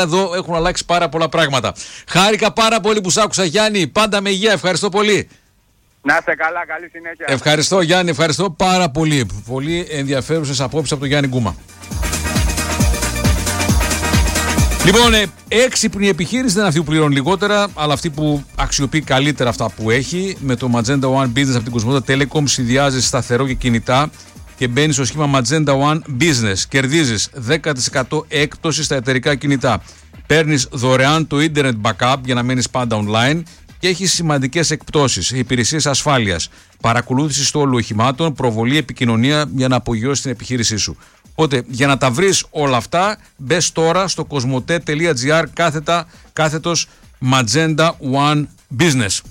Εδώ έχουν αλλάξει πάρα πολλά πράγματα. Χάρηκα πάρα πολύ που σ' άκουσα, Γιάννη. Πάντα με υγεία. Ευχαριστώ πολύ. Να είστε καλά, καλή συνέχεια. Ευχαριστώ, Γιάννη. Ευχαριστώ πάρα πολύ. Πολύ ενδιαφέρουσες απόψεις από τον Γιάννη Γκούμα. Λοιπόν, έξυπνη επιχείρηση δεν είναι αυτή που πληρώνει λιγότερα, αλλά αυτή που αξιοποιεί καλύτερα αυτά που έχει. Με το Magenta One Business από την Κοσμοτέ Telecom συνδυάζει σταθερό και κινητά και μπαίνει στο σχήμα Magenta One Business. Κερδίζεις 10% έκπτωση στα εταιρικά κινητά. Παίρνεις δωρεάν το Internet Backup για να μένεις πάντα online και έχεις σημαντικές εκπτώσεις, υπηρεσίες ασφάλειας, παρακολούθηση του όλου οχημάτων, προβολή, επικοινωνία για να απογειώσεις την επιχείρησή σου. Οπότε, για να τα βρεις όλα αυτά, μπες τώρα στο cosmote.gr / Magenta One Business.